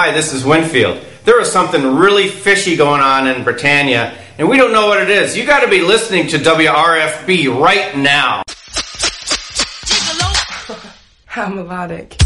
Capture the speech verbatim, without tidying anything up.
Hi, this is Winfield. There is something really fishy going on in Britannia, and we don't know what it is. You got to be listening to W R F B right now. How melodic.